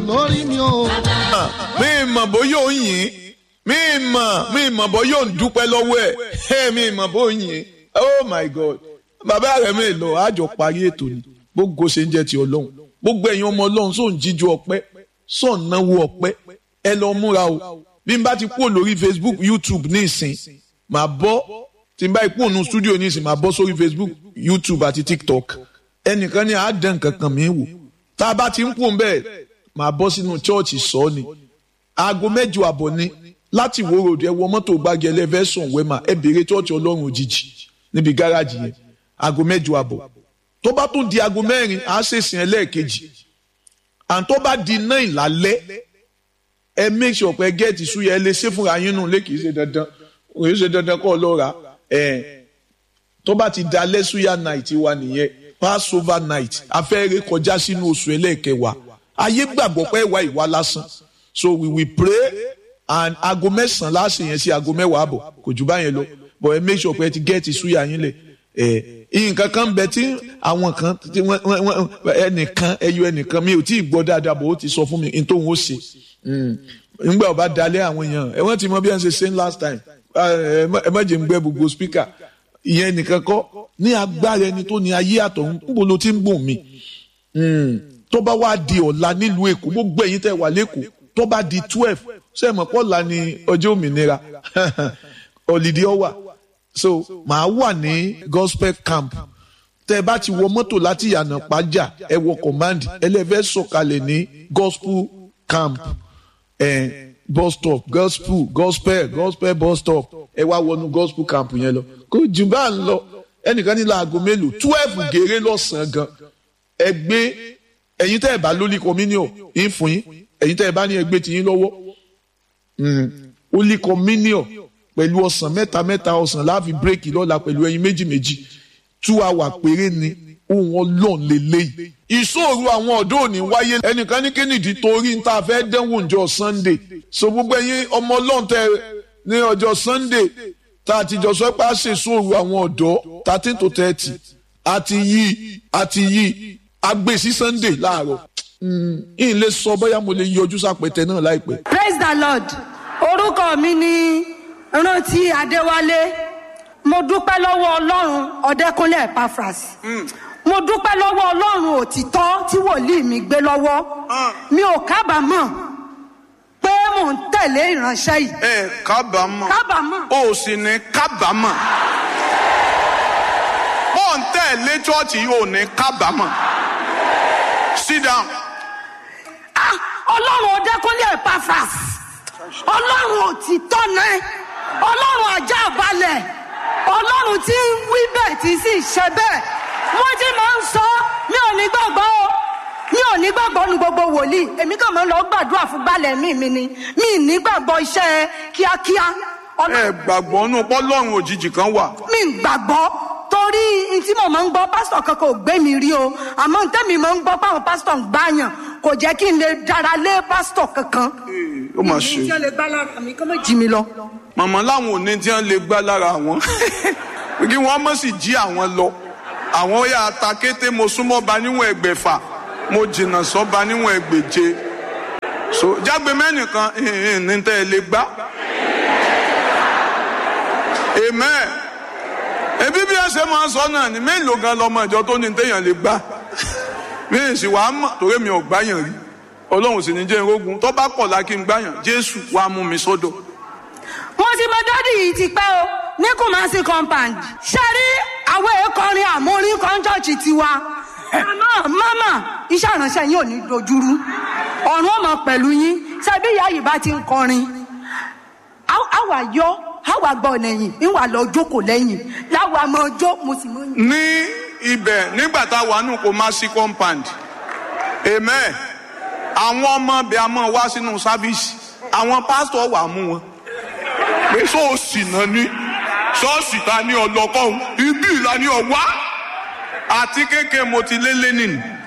lórí mi o. mi mọ̀ bóyá ò ń yìn mi mọ̀ bóyá ò ń dúpẹ́ lọ́wọ́ ẹ̀ mi mọ̀ bóyá ò ń yìn oh my God bàbá rẹ̀ mi lọ àjọ parí ètò ni gbogbo ṣe ń jẹ́ ti ọlọ́run gbogbo ẹ̀yin ọmọ ọlọ́run sóun jíjó ọpẹ́ sóun náwó ọpẹ́ ẹ lọ múra o bí n bá ti kúrò lórí Facebook YouTube ní ìsìn màá bọ́ tí n bá kúrò nù studio ní ìsìn màá bọ́ sórí Facebook YouTube àti TikTok ẹnìkan ní àádán kankan mi wò tá a bá ti ń kúrò bẹ́ẹ̀ màá bọ́ sínú chọ́ọ̀chì sọ ni aago 8:30 ni láti Ìwó Road ẹ wọ mọ́tò gbági ẹlẹ́fẹ̀sán wẹ́mà ẹ béèrè chọ́ọ̀chì ọlọ́run òjijì níbi gáràjì yẹn aago 8:30 tó bá tún di aago 4 á ṣèsìn ẹlẹ́ẹ̀kejì and tó bá di 9 lálẹ́ ẹ make sure pé gẹ́ẹ̀tì súyẹ ẹ lè ṣe fúnra yín nù lé kìí ṣe dandan kọ́ lọ́ra tó bá ti dalẹ́ súyà night wa nìyẹn Passover night afẹ́rẹ́ kọjá sínú oṣù ẹlẹ́ẹ̀kẹwàá ayé gbàgbọ́ pé ìwà ìwà lásán so we will pray and aago 9 láṣẹ yẹn sí aago 10:00 kò jù báyẹn lọ but ẹ make sure pé ẹ ti gẹ́ẹ̀tì súyà yín lẹ̀ nǹkan kan bẹ tí àwọn kan ẹnìkan ẹnìkan mi ò tí ì gbọ́ dáadáa bò ó ti sọ fún mi n tó ń ó ṣe nígbà ọba dalẹ̀ àwọn èèyàn ẹ wọ́n ti mọ bí wọ́n ṣe ṣe last time ẹ má jẹ́ ń gbẹ́ gbogbo speaker ìyẹn nìkan kọ́ ní agbára ẹni tó ní ayé àtọ̀run níbo ló ti ń gbọ̀n mi tó bá wá di ọ̀la nílùú Èkó gbogbo ẹ̀yin tẹ́ wà lẹ́kọ̀ọ́ tó bá di 12 ṣe mọ̀ pọ̀ la ní ọjọ́ òmìnira holiday ọwà so màá wà ní gospel camp tẹ́ bá ti wọ mọ́tò láti Ìyànà Pàjá ẹ wọ command ẹlẹ́fẹ́ sọ̀kalẹ̀ ní gospel camp bus stop gospel bus stop ẹ wá wọnú gospel camp yẹn lọ kó jù bá ń lọ ẹnìkan ní láago mélòó 12 gèrè lọ́sàn-án gan ẹ gbé ẹ̀yin tẹ́ ẹ bá lólì communion yín fún yín ẹ̀yin tẹ́ ẹ bá ní ẹgbẹ́ tí yín lọ́wọ́ holy communion pẹ̀lú ọ̀sán mẹ́ta ọ̀sán láàfin bírèkì lọ́la pẹ̀lú ẹyin méjì 2 hours péré ni ohun ọlọ́run lélẹ́yìí. ìṣòro àwọn ọ̀dọ́ òní wáyé ẹnìkan ní kínìdí torí ń ta fẹ́ dẹ́wọ̀n ọjọ́ Sunday so gbogbo ẹ̀yin ọmọ ọlọ́run tẹ ní ọjọ́ Sunday tá a ti jọ sọ pé a ṣe ìṣòro àwọn ọ̀dọ́ 13 to 30 àti yí agbè sí Sunday láàárọ̀ ìyìn lè sọ bóyá mo lè yọjú sápẹ̀tẹ̀ náà láìpẹ́. Praise the Lord orúkọ mi ni Rántí Adéwálé mo dúpẹ́ lọ́wọ́ Ọlọ́run Ọ̀dẹ́kúnlé Epaphras mo dúpẹ́ lọ́wọ́ Ọlọ́run òtítọ́ tí wòlíì mi gbé lọ́wọ́ mi ò kábàámọ̀ pé mò ń tẹ̀lé ìránṣẹ́ yìí. kábàámọ̀ o sì ní kábàámọ̀ mò ń tẹ̀lé chọ́ọ̀chì yìí ò ní kábàámọ̀ sit down. Ọlọ́run Ọ̀dẹ́kúnlé Epaphras Ọlọ́run òtítọ́ náà Ọlọ́run ajá balẹ̀ Ọlọ́run tí ń wí bẹ́ẹ̀ tí sì ṣe bẹ́ẹ̀ wọ́n ti máa ń sọ mi ò ní gbàgbọ́ nu gbogbo wòlíì èmi kàn máa ń lọ gbàdúrà fún balẹ̀ mi ni mi ní gbàgbọ́ iṣẹ́ kíákíá. ẹ gbàgbọ́ nù pọ́lọ́run òjijì kan wà. mi gbàgbọ́ torí tí mo máa ń gbọ́ pásítọ̀ kankan ò gbé mi rí o àmọ́ ntẹ́mi máa ń gbọ́ páwọn pásítọ̀ ń gbàyàn kò jẹ́ kí n lè dára lé pásítọ̀ kankan. ó mà ṣe. mi tí wọ́n lè gbá lára mi kọ́ mọ́ jí mi lọ. màmá láwọn ò ní tí wọ́n lè gbá lára wọn kí wọ́n mọ̀ sí jí àwọn lọ àwọn ó yà ta kété mo súnmọ́ ba níwọ̀n 6 mo jìnnà sọ́ ba níwọ̀n 7 so jágbe mẹ́nìkan ní tẹ́ ẹ lè gbá amen ebi bí ẹ ṣe máa ń sọ náà ni mélòó gan lọmọ ìjọ tó ní téèyàn lè gbá mi ì sì wàá mọ̀ torí mi ò gbáyàn rí Ọlọ́run sì ní jẹ́ irógun tó bá pọ̀ lákì ń gbáyàn Jésù wàá mú mi sọ́dọ̀. mo ti mọ dádì yìí ti pẹ́ o ní Kumasi compound ṣe rí àwọn èèkọrin àmórí kọ́ńtọ́ọ̀chì tiwa mama iṣẹ́ ìránṣẹ́ yín ò ní dojúrú ọ̀run ọmọ pẹ̀lú yín ṣebí ìyá yìí bá ti ń kọrin àwa yọ àwa gbọ́ lẹ́yìn ìwà lọ jókòó lẹ́yìn láwa mọ ọjọ́ mo sì mọ. ní ibẹ̀ nígbà tá a wà nù Kumasi compound amen àwọn ọmọ bẹ a máa wá sínú sáfíìsì àwọn pásítọ̀ wà mú wọn pé ṣọ́ọ̀ṣì náà ní ṣọ́ọ̀ṣì ta ní ọlọ́kọ́ ibi ìlà ní ọ̀wá àti kéèké mo ti lé lẹ́nìí